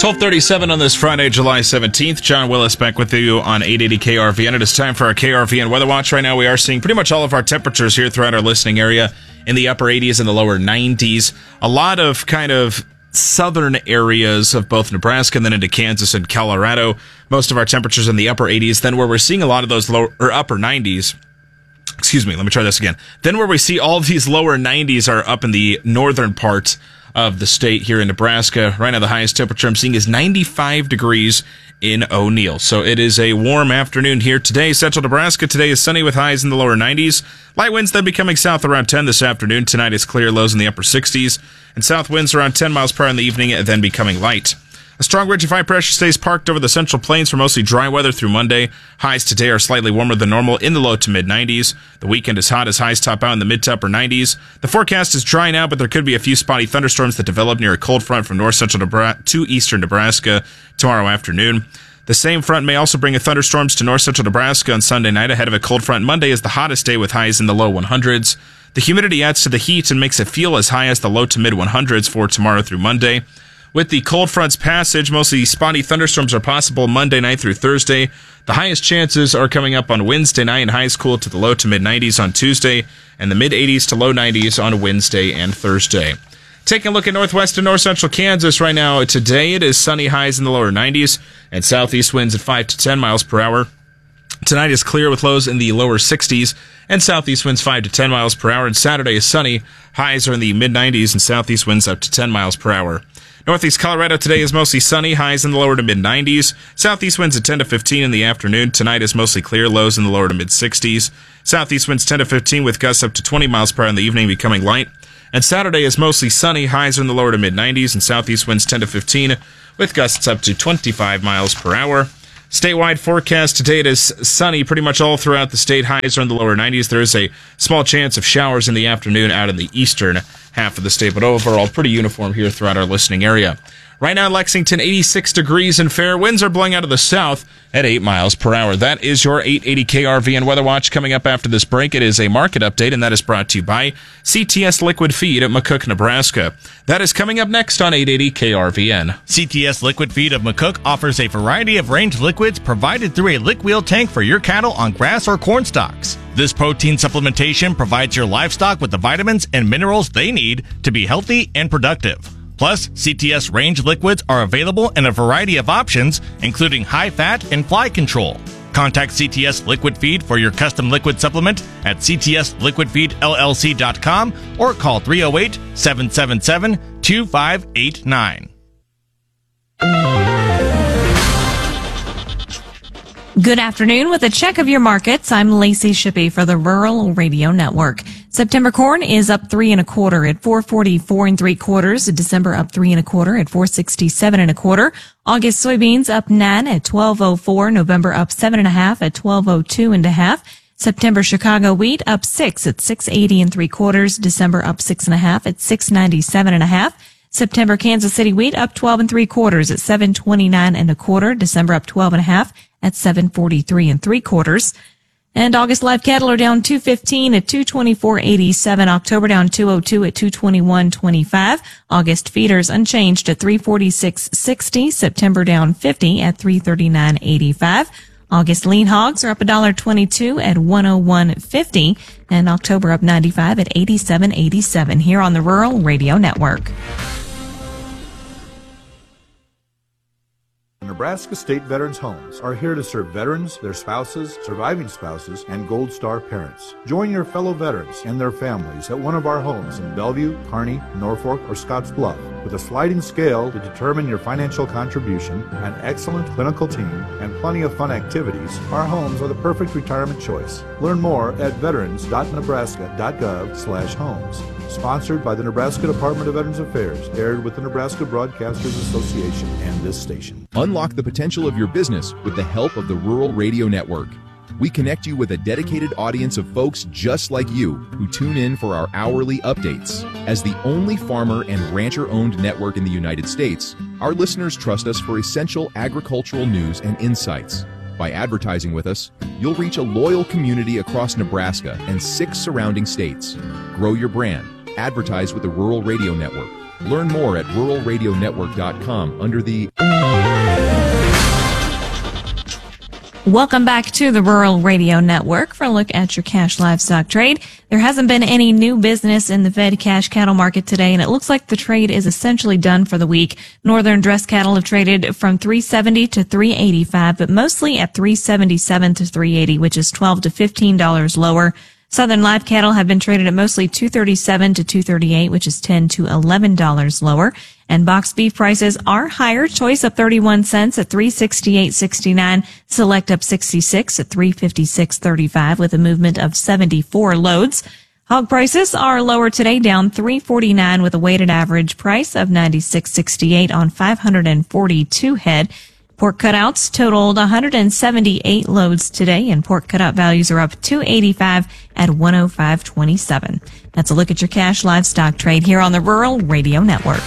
12:37 on this Friday, July 17th. John Willis back with you on 880 KRVN. It is time for our KRVN Weather Watch. Right now we are seeing pretty much all of our temperatures here throughout our listening area in the upper 80s and the lower 90s. A lot of kind of southern areas of both Nebraska and then into Kansas and Colorado. Most of our temperatures in the upper 80s. Then where we're seeing a lot of those lower or upper 90s. Excuse me, let me try this again. Then where we see all of these lower 90s are up in the northern part of the state here in Nebraska. Right now the highest temperature I'm seeing is 95 degrees in O'Neill. So it is a warm afternoon here today. Central Nebraska today is sunny with highs in the lower 90s. Light winds then becoming south around 10 this afternoon. Tonight is clear, lows in the upper 60s. And south winds around 10 miles per hour in the evening and then becoming light. A strong ridge of high pressure stays parked over the central plains for mostly dry weather through Monday. Highs today are slightly warmer than normal in the low to mid 90s. The weekend is hot as highs top out in the mid to upper 90s. The forecast is dry now, but there could be a few spotty thunderstorms that develop near a cold front from north central to eastern Nebraska tomorrow afternoon. The same front may also bring thunderstorms to north central Nebraska on Sunday night ahead of a cold front. Monday is the hottest day with highs in the low 100s. The humidity adds to the heat and makes it feel as high as the low to mid 100s for tomorrow through Monday. With the cold front's passage, mostly spotty thunderstorms are possible Monday night through Thursday. The highest chances are coming up on Wednesday night, and highs cool to the low to mid 90s on Tuesday, and the mid 80s to low 90s on Wednesday and Thursday. Taking a look at northwest and north central Kansas right now. Today it is sunny, highs in the lower 90s, and southeast winds at 5 to 10 miles per hour. Tonight is clear with lows in the lower 60s and southeast winds 5 to 10 miles per hour. And Saturday is sunny. Highs are in the mid 90s and southeast winds up to 10 miles per hour. Northeast Colorado today is mostly sunny. Highs in the lower to mid 90s. Southeast winds at 10 to 15 in the afternoon. Tonight is mostly clear. Lows in the lower to mid 60s. Southeast winds 10 to 15 with gusts up to 20 miles per hour in the evening becoming light. And Saturday is mostly sunny. Highs are in the lower to mid 90s and southeast winds 10 to 15 with gusts up to 25 miles per hour. Statewide forecast today, it is sunny pretty much all throughout the state. Highs are in the lower 90s. There is a small chance of showers in the afternoon out in the eastern half of the state, but overall pretty uniform here throughout our listening area. Right now, Lexington, 86 degrees and fair. Winds are blowing out of the south at 8 miles per hour. That is your 880 KRVN Weather Watch. Coming up after this break, it is a market update, and that is brought to you by CTS Liquid Feed at McCook, Nebraska. That is coming up next on 880 KRVN. CTS Liquid Feed of McCook offers a variety of range liquids provided through a lick wheel tank for your cattle on grass or corn stalks. This protein supplementation provides your livestock with the vitamins and minerals they need to be healthy and productive. Plus, CTS range liquids are available in a variety of options, including high fat and fly control. Contact CTS Liquid Feed for your custom liquid supplement at ctsliquidfeedllc.com or call 308-777-2589. Good afternoon. With a check of your markets, I'm Lacey Shippey for the Rural Radio Network. September corn is up 3 1/4 at 444 3/4. December up 3 1/4 at 467 1/4. August soybeans up 9 at 1204. November up 7 1/2 at 1202 1/2. September Chicago wheat up 6 at 680 3/4. December up 6 1/2 at 697 1/2. September Kansas City wheat up 12 3/4 at 729 1/4. December up 12 1/2 at 743 3/4. And August live cattle are down 215 at 224.87. October down 202 at 221.25. August feeders unchanged at 346.60. September down 50 at 339.85. August lean hogs are up $1.22 at 101.50. And October up 95 at 87.87 here on the Rural Radio Network. Nebraska State Veterans Homes are here to serve veterans, their spouses, surviving spouses, and Gold Star parents. Join your fellow veterans and their families at one of our homes in Bellevue, Kearney, Norfolk, or Scottsbluff. With a sliding scale to determine your financial contribution, an excellent clinical team, and plenty of fun activities, our homes are the perfect retirement choice. Learn more at veterans.nebraska.gov/homes. Sponsored by the Nebraska Department of Veterans Affairs, aired with the Nebraska Broadcasters Association and this station. Unlock the potential of your business with the help of the Rural Radio Network. We connect you with a dedicated audience of folks just like you who tune in for our hourly updates. As the only farmer and rancher-owned network in the United States, our listeners trust us for essential agricultural news and insights. By advertising with us, you'll reach a loyal community across Nebraska and 6 surrounding states. Grow your brand. Advertise with the Rural Radio Network. Learn more at ruralradionetwork.com under the... Welcome back to the Rural Radio Network for a look at your cash livestock trade. There hasn't been any new business in the fed cash cattle market today, and it looks like the trade is essentially done for the week. Northern dress cattle have traded from $370 to $385, but mostly at $377 to $380, which is $12 to $15 lower. Southern live cattle have been traded at mostly $237 to $238, which is $10 to $11 lower. And box beef prices are higher. Choice up 31 cents at $368.69. Select up 66 at $356.35 with a movement of 74 loads. Hog prices are lower today, down $3.49 with a weighted average price of $96.68 on 542 head. Pork cutouts totaled 178 loads today, and pork cutout values are up $2.85 at $105.27. That's a look at your cash livestock trade here on the Rural Radio Network.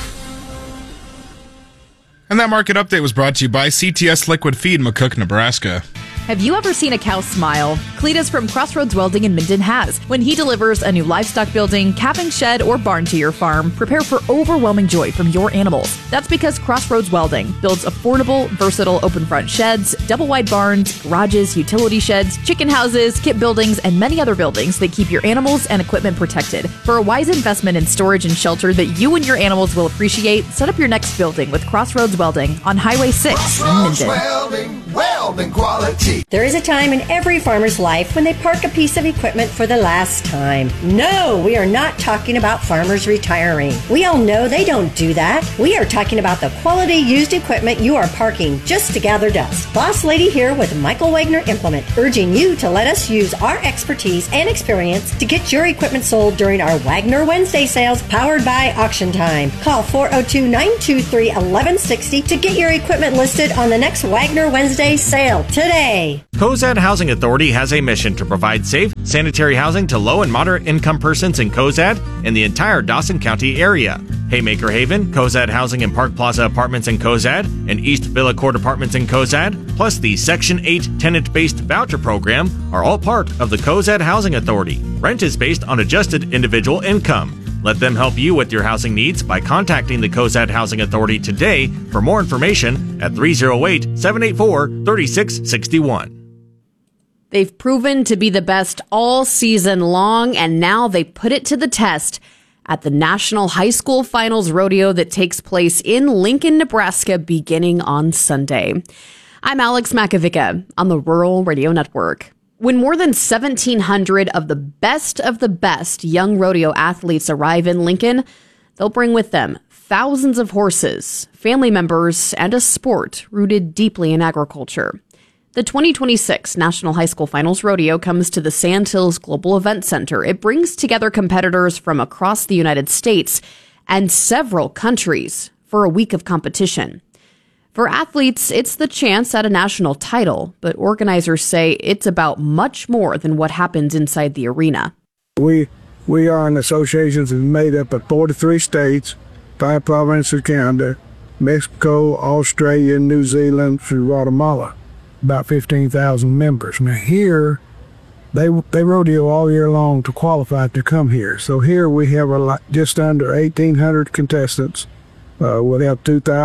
And that market update was brought to you by CTS Liquid Feed, McCook, Nebraska. Have you ever seen a cow smile? Cletus from Crossroads Welding in Minden has. When he delivers a new livestock building, calving shed, or barn to your farm, prepare for overwhelming joy from your animals. That's because Crossroads Welding builds affordable, versatile open front sheds, double wide barns, garages, utility sheds, chicken houses, kit buildings, and many other buildings that keep your animals and equipment protected. For a wise investment in storage and shelter that you and your animals will appreciate, set up your next building with Crossroads Welding on Highway 6 in Minden. Welding quality. There is a time in every farmer's life when they park a piece of equipment for the last time. No, we are not talking about farmers retiring. We all know they don't do that. We are talking about the quality used equipment you are parking just to gather dust. Boss Lady here with Michael Wagner Implement, urging you to let us use our expertise and experience to get your equipment sold during our Wagner Wednesday sales powered by Auction Time. Call 402-923-1160 to get your equipment listed on the next Wagner Wednesday sale today. Cozad Housing Authority has a mission to provide safe, sanitary housing to low and moderate income persons in Cozad and the entire Dawson County area. Haymaker Haven, Cozad Housing and Park Plaza Apartments in Cozad, and East Villa Court Apartments in Cozad, plus the Section 8 tenant-based voucher program are all part of the Cozad Housing Authority. Rent is based on adjusted individual income. Let them help you with your housing needs by contacting the Cozad Housing Authority today for more information at 308-784-3661. They've proven to be the best all season long, and now they put it to the test at the National High School Finals Rodeo that takes place in Lincoln, Nebraska, beginning on Sunday. I'm Alex Makovica on the Rural Radio Network. When more than 1,700 of the best young rodeo athletes arrive in Lincoln, they'll bring with them thousands of horses, family members, and a sport rooted deeply in agriculture. The 2026 National High School Finals Rodeo comes to the Sand Hills Global Event Center. It brings together competitors from across the United States and several countries for a week of competition. For athletes, it's the chance at a national title, but organizers say it's about much more than what happens inside the arena. We are an association that's made up of 43 states, 5 provinces of Canada, Mexico, Australia, New Zealand, and Guatemala. About 15,000 members. Now here, they rodeo all year long to qualify to come here. So here we have just under 1,800 contestants. We'll have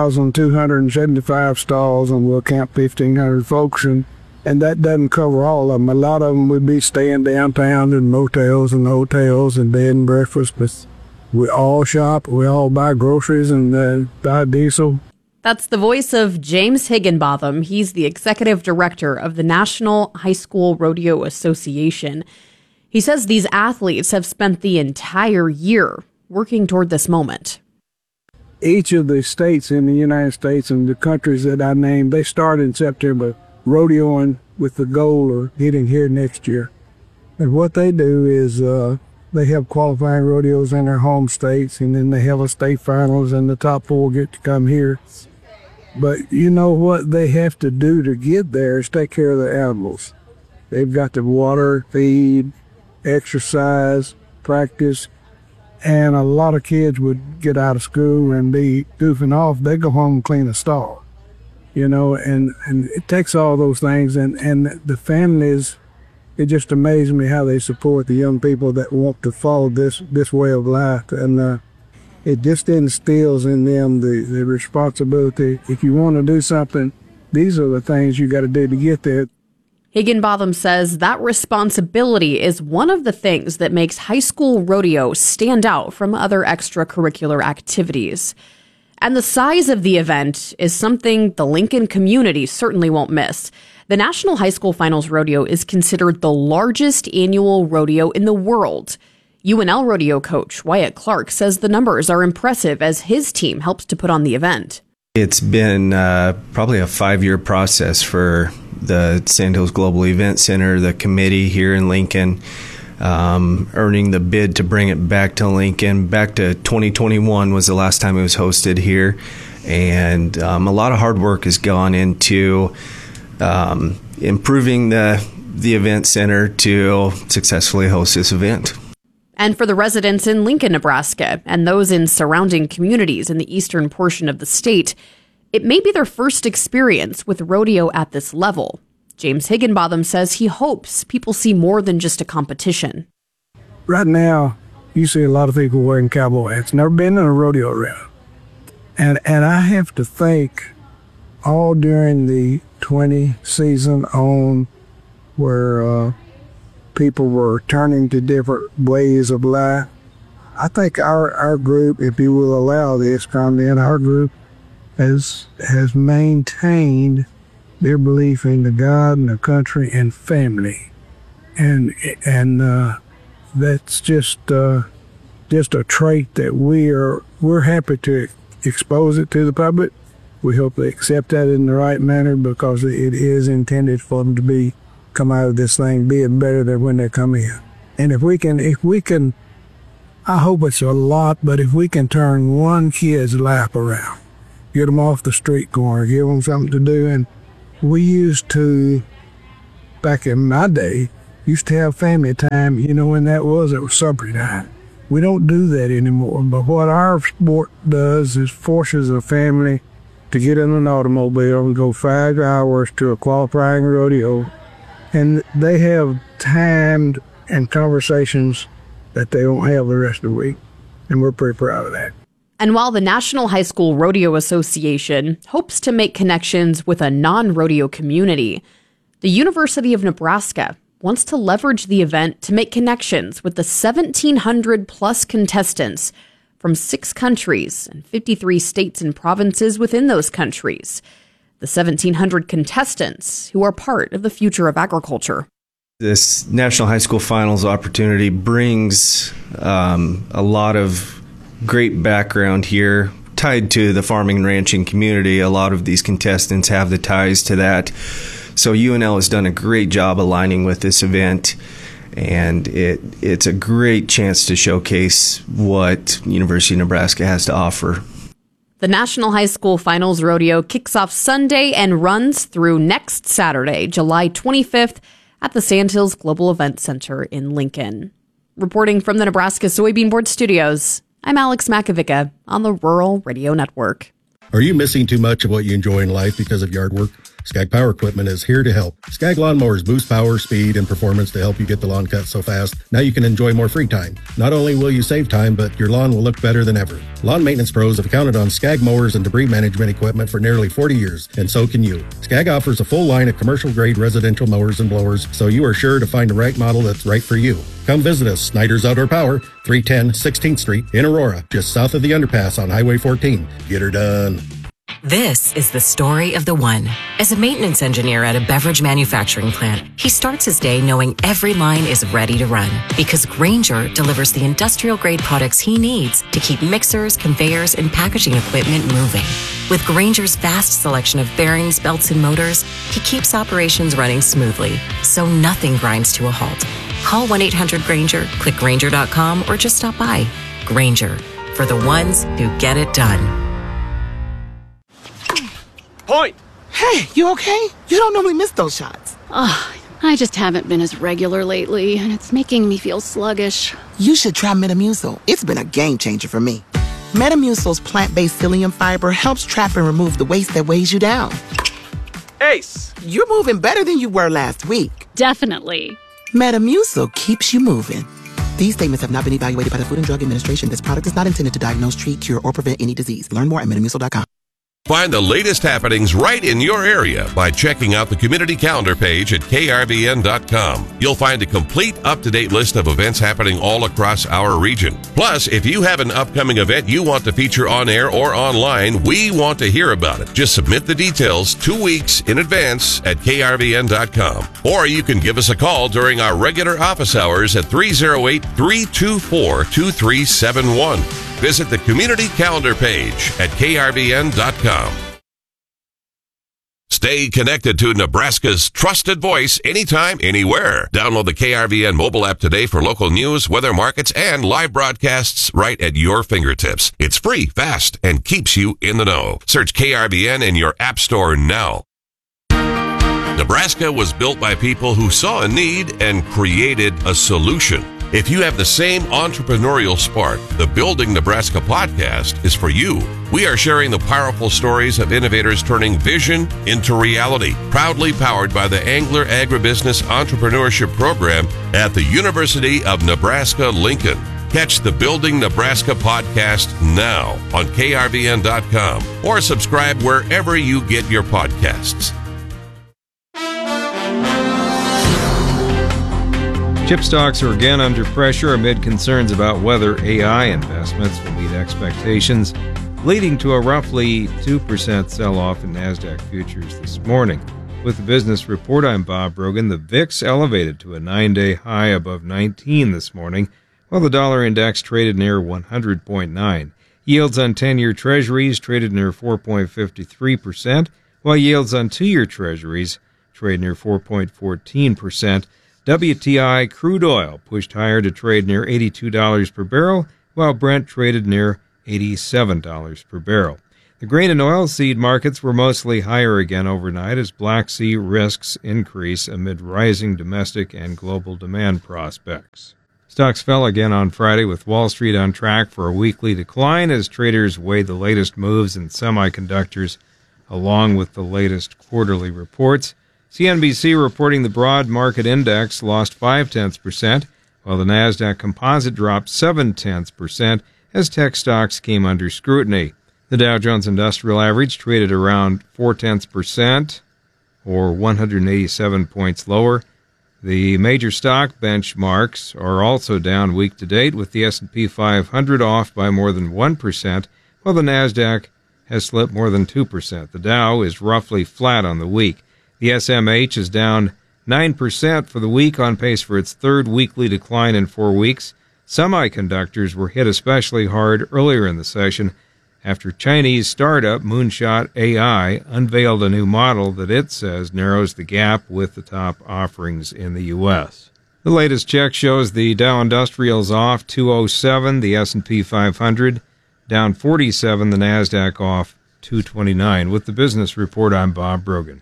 2,275 stalls, and we'll camp 1,500 folks, and that doesn't cover all of them. A lot of them would be staying downtown in motels and hotels and bed and breakfast, but we all shop, we all buy groceries and buy diesel. That's the voice of James Higginbotham. He's the executive director of the National High School Rodeo Association. He says these athletes have spent the entire year working toward this moment. Each of the states in the United States and the countries that I named, they start in September rodeoing with the goal of getting here next year. And what they do is they have qualifying rodeos in their home states, and then they have a state finals, and the top 4 get to come here. But you know what they have to do to get there is take care of the animals. They've got to water, feed, exercise, practice. And a lot of kids would get out of school and be goofing off. They go home and clean a stall, you know, and it takes all those things. And the families, it just amazes me how they support the young people that want to follow this way of life. And it just instills in them the responsibility. If you want to do something, these are the things you got to do to get there. Higginbotham says that responsibility is one of the things that makes high school rodeo stand out from other extracurricular activities. And the size of the event is something the Lincoln community certainly won't miss. The National High School Finals Rodeo is considered the largest annual rodeo in the world. UNL rodeo coach Wyatt Clark says the numbers are impressive as his team helps to put on the event. It's been probably a 5-year process for the Sandhills Global Event Center, the committee here in Lincoln, earning the bid to bring it back to Lincoln. Back to 2021 was the last time it was hosted here. And a lot of hard work has gone into improving the event center to successfully host this event. And for the residents in Lincoln, Nebraska, and those in surrounding communities in the eastern portion of the state, it may be their first experience with rodeo at this level. James Higginbotham says he hopes people see more than just a competition. Right now, you see a lot of people wearing cowboy hats. Never been in a rodeo around. And I have to think all during the 20 season on where people were turning to different ways of life. I think our group, if you will allow this comment, our group has maintained their belief in the God and the country and family, and that's just a trait that we're happy to expose it to the public. We hope they accept that in the right manner because it is intended for them to come out of this thing being better than when they come in. And if we can, I hope it's a lot, but if we can turn one kid's life around, get them off the street corner, give them something to do. And we used to, back in my day, used to have family time. You know when that was? It was supper time. We don't do that anymore. But what our sport does is forces a family to get in an automobile and go 5 hours to a qualifying rodeo. And they have time and conversations that they don't have the rest of the week. And we're pretty proud of that. And while the National High School Rodeo Association hopes to make connections with a non-rodeo community, the University of Nebraska wants to leverage the event to make connections with the 1,700 plus contestants from 6 countries and 53 states and provinces within those countries. The 1,700 contestants who are part of the future of agriculture. This National High School Finals opportunity brings a lot of great background here tied to the farming and ranching community. A lot of these contestants have the ties to that. So UNL has done a great job aligning with this event, and it's a great chance to showcase what University of Nebraska has to offer. The National High School Finals Rodeo kicks off Sunday and runs through next Saturday, July 25th, at the Sandhills Global Event Center in Lincoln. Reporting from the Nebraska Soybean Board Studios, I'm Alex Makovica on the Rural Radio Network. Are you missing too much of what you enjoy in life because of yard work? Skag Power Equipment is here to help. Skag lawnmowers boost power, speed, and performance to help you get the lawn cut so fast. Now you can enjoy more free time. Not only will you save time, but your lawn will look better than ever. Lawn maintenance pros have counted on Skag mowers and debris management equipment for nearly 40 years, and so can you. Skag offers a full line of commercial-grade residential mowers and blowers, so you are sure to find the right model that's right for you. Come visit us, Snyder's Outdoor Power, 310 16th Street in Aurora, just south of the underpass on Highway 14. Get her done. This is the story of the one. As a maintenance engineer at a beverage manufacturing plant, he starts his day knowing every line is ready to run because Grainger delivers the industrial-grade products he needs to keep mixers, conveyors, and packaging equipment moving. With Grainger's vast selection of bearings, belts, and motors, he keeps operations running smoothly, so nothing grinds to a halt. Call 1-800-GRAINGER, click Grainger.com, or just stop by. Grainger, for the ones who get it done. Point! Hey, you okay? You don't normally miss those shots. I just haven't been as regular lately, and it's making me feel sluggish. You should try Metamucil. It's been a game changer for me. Metamucil's plant-based psyllium fiber helps trap and remove the waste that weighs you down. Ace, you're moving better than you were last week. Definitely. Metamucil keeps you moving. These statements have not been evaluated by the Food and Drug Administration. This product is not intended to diagnose, treat, cure, or prevent any disease. Learn more at metamucil.com. Find the latest happenings right in your area by checking out the community calendar page at krvn.com. You'll find a complete up-to-date list of events happening all across our region. Plus, if you have an upcoming event you want to feature on air or online, we want to hear about it. Just submit the details 2 weeks in advance at krvn.com. Or you can give us a call during our regular office hours at 308-324-2371. Visit the community calendar page at krvn.com. Stay connected to Nebraska's trusted voice anytime, anywhere. Download the KRVN mobile app today for local news, weather, markets, and live broadcasts right at your fingertips. It's free, fast, and keeps you in the know. Search KRVN in your app store now. Nebraska was built by people who saw a need and created a solution. If you have the same entrepreneurial spark, the Building Nebraska podcast is for you. We are sharing the powerful stories of innovators turning vision into reality. Proudly powered by the Angler Agribusiness Entrepreneurship Program at the University of Nebraska-Lincoln. Catch the Building Nebraska podcast now on krvn.com or subscribe wherever you get your podcasts. Chip stocks are again under pressure amid concerns about whether AI investments will meet expectations, leading to a roughly 2% sell-off in NASDAQ futures this morning. With the business report, I'm Bob Brogan. The VIX elevated to a 9-day high above 19 this morning, while the dollar index traded near 100.9. Yields on 10-year treasuries traded near 4.53%, while yields on 2-year treasuries trade near 4.14%. WTI crude oil pushed higher to trade near $82 per barrel, while Brent traded near $87 per barrel. The grain and oilseed markets were mostly higher again overnight as Black Sea risks increase amid rising domestic and global demand prospects. Stocks fell again on Friday, with Wall Street on track for a weekly decline as traders weighed the latest moves in semiconductors along with the latest quarterly reports. CNBC reporting the broad market index lost 0.5%, while the NASDAQ composite dropped 0.7% as tech stocks came under scrutiny. The Dow Jones Industrial Average traded around 0.4%, or 187 points lower. The major stock benchmarks are also down week to date, with the S&P 500 off by more than 1%, while the NASDAQ has slipped more than 2%. The Dow is roughly flat on the week. The SMH is down 9% for the week, on pace for its third weekly decline in 4 weeks. Semiconductors were hit especially hard earlier in the session after Chinese startup Moonshot AI unveiled a new model that it says narrows the gap with the top offerings in the U.S. The latest check shows the Dow Industrial's off 207, the S&P 500 down 47, the NASDAQ off 229. With the business report, I'm Bob Brogan.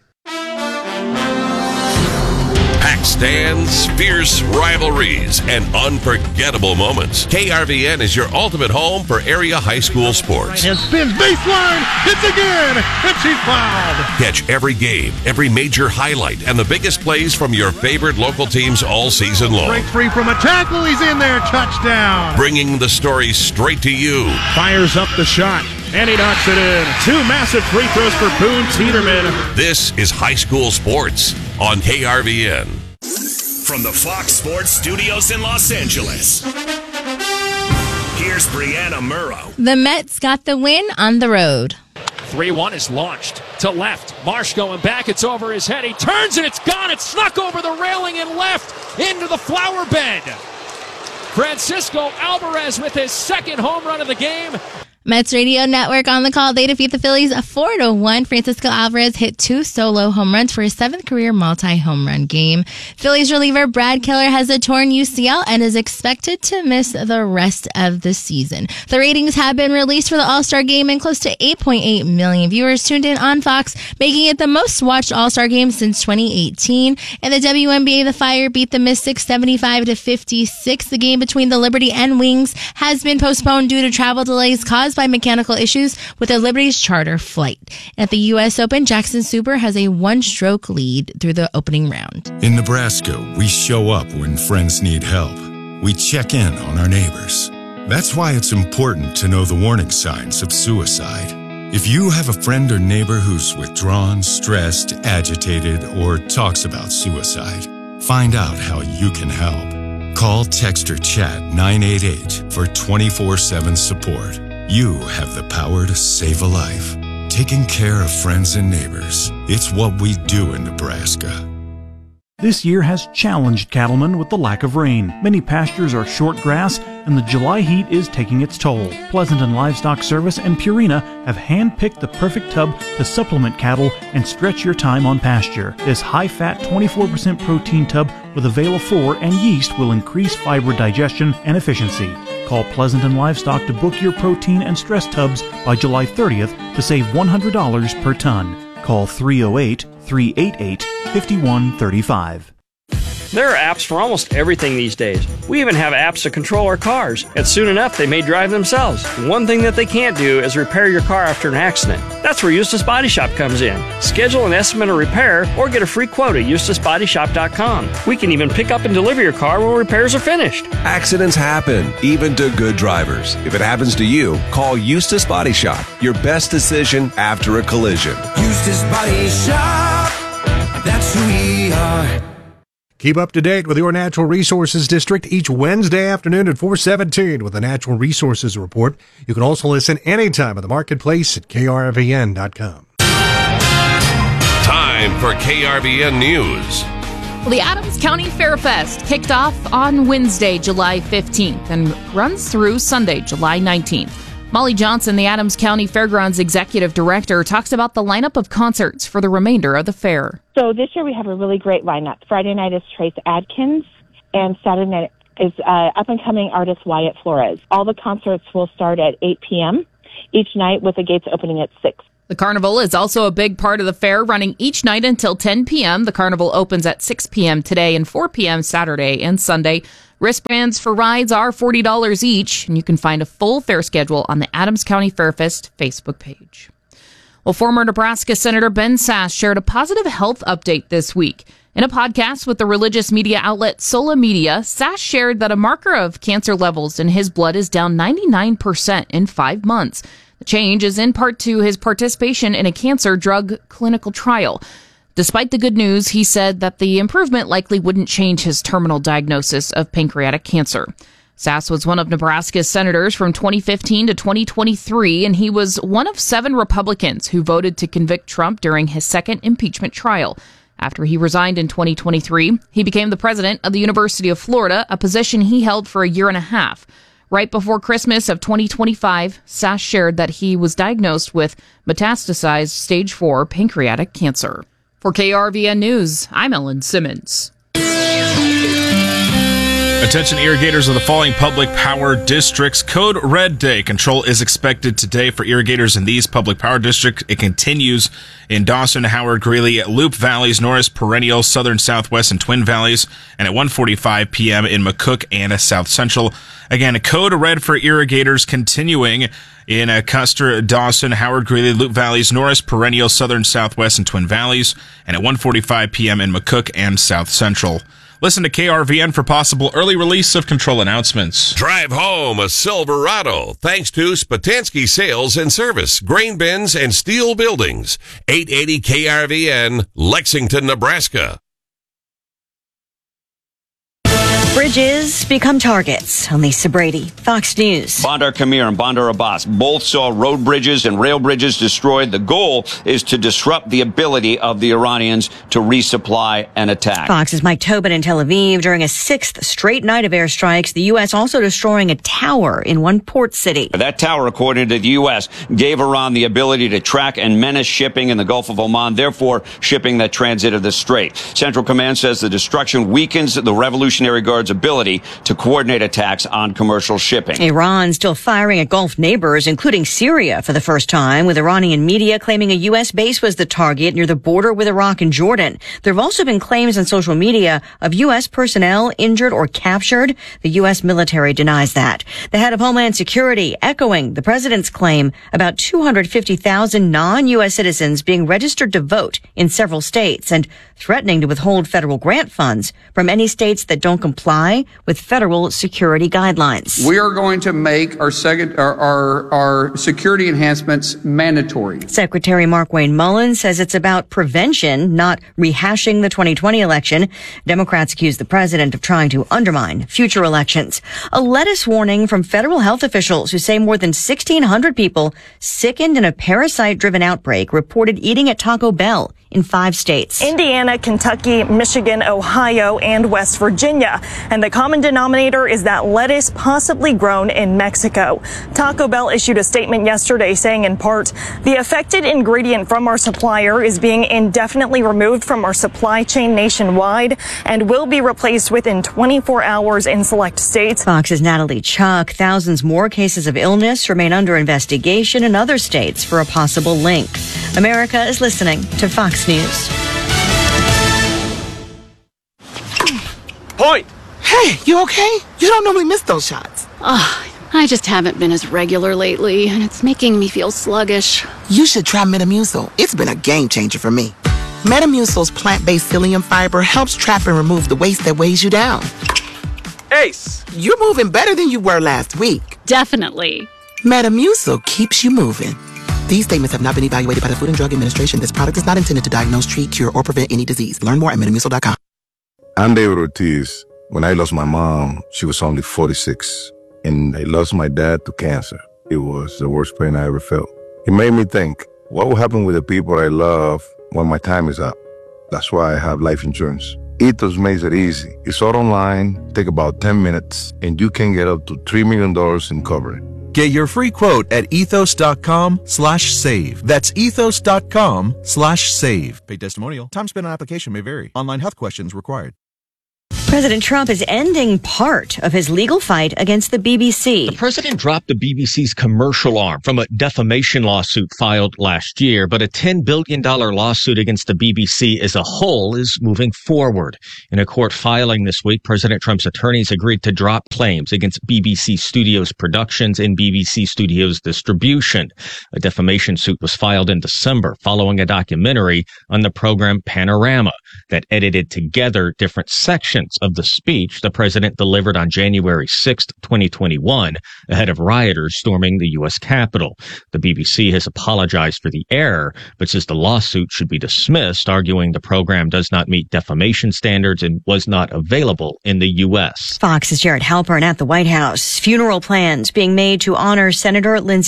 Packed stands, fierce rivalries, and unforgettable moments. KRVN is your ultimate home for area high school sports. And spins baseline, hits again, and she's fouled. Catch every game, every major highlight, and the biggest plays from your favorite local teams all season long. Breaks free from a tackle, he's in there, touchdown. Bringing the story straight to you. Fires up the shot, and he knocks it in. 2 massive free throws for Boone Teeterman. This is high school sports on KRVN. From the Fox Sports Studios in Los Angeles, here's Brianna Murrow. The Mets got the win on the road. 3-1 is launched to left. Marsh going back. It's over his head. He turns and it's gone. It's snuck over the railing and left into the flower bed. Francisco Alvarez with his second home run of the game. Mets Radio Network on the call. They defeat the Phillies 4-1. Francisco Alvarez hit 2 solo home runs for his 7th career multi-home run game. Phillies reliever Brad Keller has a torn UCL and is expected to miss the rest of the season. The ratings have been released for the All-Star Game, and close to 8.8 million viewers tuned in on Fox, making it the most watched All-Star Game since 2018. In the WNBA, the Fire beat the Mystics 75-56. The game between the Liberty and Wings has been postponed due to travel delays caused by mechanical issues with the Liberty's charter flight. At the U.S. Open, Jackson Super has a 1-stroke lead through the opening round. In Nebraska, we show up when friends need help. we check in on our neighbors. That's why it's important to know the warning signs of suicide. If you have a friend or neighbor who's withdrawn, stressed, agitated, or talks about suicide, find out how you can help. Call, text, or chat 988 for 24/7 support. You have the power to save a life. Taking care of friends and neighbors. It's what we do in Nebraska. This year has challenged cattlemen with the lack of rain. Many pastures are short grass, and the July heat is taking its toll. Pleasanton Livestock Service and Purina have hand-picked the perfect tub to supplement cattle and stretch your time on pasture. This high-fat 24% protein tub with Avela 4 and yeast will increase fiber digestion and efficiency. Call Pleasanton Livestock to book your protein and stress tubs by July 30th to save $100 per ton. Call 308-388-5135. There are apps for almost everything these days. We even have apps to control our cars, and soon enough they may drive themselves. One thing that they can't do is repair your car after an accident. That's where Eustace Body Shop comes in. Schedule an estimate of repair or get a free quote at EustaceBodyShop.com. We can even pick up and deliver your car when repairs are finished. Accidents happen, even to good drivers. If it happens to you, call Eustace Body Shop. Your best decision after a collision. Eustace Body Shop, that's who we are. Keep up to date with your Natural Resources District each Wednesday afternoon at 4:17 with the Natural Resources Report. You can also listen anytime at the marketplace at krvn.com. Time for KRVN News. Well, the Adams County Fair Fest kicked off on Wednesday, July 15th and runs through Sunday, July 19th. Molly Johnson, the Adams County Fairgrounds Executive Director, talks about the lineup of concerts for the remainder of the fair. So this year we have a really great lineup. Friday night is Trace Adkins, and Saturday night is up-and-coming artist Wyatt Flores. All the concerts will start at 8 p.m. each night with the gates opening at 6. The carnival is also a big part of the fair, running each night until 10 p.m. The carnival opens at 6 p.m. today and 4 p.m. Saturday and Sunday. Wristbands for rides are $40 each, and you can find a full fair schedule on the Adams County Fairfest Facebook page. Well, former Nebraska Senator Ben Sasse shared a positive health update this week. In a podcast with the religious media outlet Sola Media, Sasse shared that a marker of cancer levels in his blood is down 99% in 5 months. The change is in part to his participation in a cancer drug clinical trial. Despite the good news, he said that the improvement likely wouldn't change his terminal diagnosis of pancreatic cancer. Sasse was one of Nebraska's senators from 2015 to 2023, and he was one of 7 Republicans who voted to convict Trump during his second impeachment trial. After he resigned in 2023, he became the president of the University of Florida, a position he held for a year and a half. Right before Christmas of 2025, Sasse shared that he was diagnosed with metastasized stage 4 pancreatic cancer. For KRVN News, I'm Ellen Simmons. Attention irrigators of the following public power districts. Code Red Day. Control is expected today for irrigators in these public power districts. It continues in Dawson, Howard, Greeley, Loup Valleys, Norris, Perennial, Southern, Southwest, and Twin Valleys, and at 1:45 p.m. in McCook and South Central. Again, Code Red for irrigators continuing in Custer, Dawson, Howard, Greeley, Loup Valleys, Norris, Perennial, Southern, Southwest, and Twin Valleys, and at 1:45 p.m. in McCook and South Central. Listen to KRVN for possible early release of control announcements. Drive home a Silverado thanks to Spatansky Sales and Service, grain bins and steel buildings. 880 KRVN, Lexington, Nebraska. Bridges become targets. On Lisa Brady, Fox News. Bandar Kamir and Bandar Abbas both saw road bridges and rail bridges destroyed. The goal is to disrupt the ability of the Iranians to resupply and attack. Fox's Mike Tobin in Tel Aviv. During a 6th straight night of airstrikes, the U.S. also destroying a tower in one port city. That tower, according to the U.S., gave Iran the ability to track and menace shipping in the Gulf of Oman, therefore shipping that transited the strait. Central Command says the destruction weakens the Revolutionary Guard's ability to coordinate attacks on commercial shipping. Iran still firing at Gulf neighbors, including Syria for the first time, with Iranian media claiming a U.S. base was the target near the border with Iraq and Jordan. There have also been claims on social media of U.S. personnel injured or captured. The U.S. military denies that. The head of Homeland Security echoing the president's claim about 250,000 non-U.S. citizens being registered to vote in several states and threatening to withhold federal grant funds from any states that don't comply comply with federal security guidelines. We are going to make our security enhancements mandatory. Secretary Markwayne Mullins says it's about prevention, not rehashing the 2020 election. Democrats accuse the president of trying to undermine future elections. A lettuce warning from federal health officials who say more than 1,600 people sickened in a parasite-driven outbreak reported eating at Taco Bell in 5 states. Indiana, Kentucky, Michigan, Ohio, and West Virginia. And the common denominator is that lettuce possibly grown in Mexico. Taco Bell issued a statement yesterday saying in part, the affected ingredient from our supplier is being indefinitely removed from our supply chain nationwide and will be replaced within 24 hours in select states. Fox's Natalie Chuck. Thousands more cases of illness remain under investigation in other states for a possible link. America is listening to Fox News. Point! Hey, you okay? You don't normally miss those shots. I just haven't been as regular lately, and it's making me feel sluggish. You should try Metamucil. It's been a game changer for me. Metamucil's plant-based psyllium fiber helps trap and remove the waste that weighs you down. Ace, you're moving better than you were last week. Definitely. Metamucil keeps you moving. These statements have not been evaluated by the Food and Drug Administration. This product is not intended to diagnose, treat, cure, or prevent any disease. Learn more at Metamucil.com. I'm David Ortiz. When I lost my mom, she was only 46. And I lost my dad to cancer. It was the worst pain I ever felt. It made me think, what will happen with the people I love when my time is up? That's why I have life insurance. Ethos makes it easy. It's all online, take about 10 minutes, and you can get up to $3 million in coverage. Get your free quote at ethos.com/save. That's ethos.com/save. Paid testimonial. Time spent on application may vary. Online health questions required. President Trump is ending part of his legal fight against the BBC. The president dropped the BBC's commercial arm from a defamation lawsuit filed last year, but a $10 billion lawsuit against the BBC as a whole is moving forward. In a court filing this week, President Trump's attorneys agreed to drop claims against BBC Studios Productions and BBC Studios Distribution. A defamation suit was filed in December following a documentary on the program Panorama that edited together different sections of the speech the president delivered on January 6, 2021, ahead of rioters storming the U.S. Capitol. The BBC has apologized for the error, but says the lawsuit should be dismissed, arguing the program does not meet defamation standards and was not available in the U.S. Fox's Jared Halpern at the White House. Funeral plans being made to honor Senator Lindsey